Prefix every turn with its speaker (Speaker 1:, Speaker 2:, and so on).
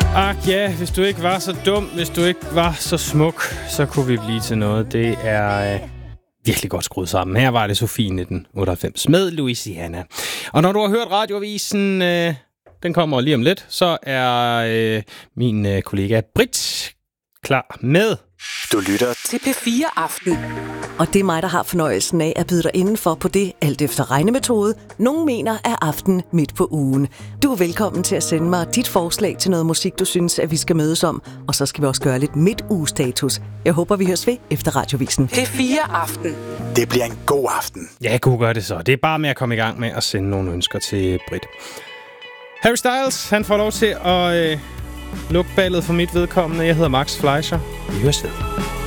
Speaker 1: Ak ja, hvis du ikke var så dum, hvis du ikke var så smuk, så kunne vi blive til noget. Det er virkelig godt skruet sammen. Her var det Sofie 1998 med Louisiana. Og når du har hørt radioavisen, den kommer lige om lidt, så er min kollega Britt klar med...
Speaker 2: Du lytter til P4 Aften.
Speaker 3: Og det er mig, der har fornøjelsen af at byde dig indenfor på det, alt efter regnemetode, nogen mener er aften midt på ugen. Du er velkommen til at sende mig dit forslag til noget musik, du synes, at vi skal mødes om. Og så skal vi også gøre lidt midtugestatus. Jeg håber, vi høres ved efter radiovisen.
Speaker 2: P4 Aften. Det bliver en god aften.
Speaker 1: Ja, jeg kunne gøre det så. Det er bare med at komme i gang med at sende nogle ønsker til Britt. Harry Styles, han får lov til at lukke ballet for mit vedkommende. Jeg hedder Max Fleischer. Vi høres ved.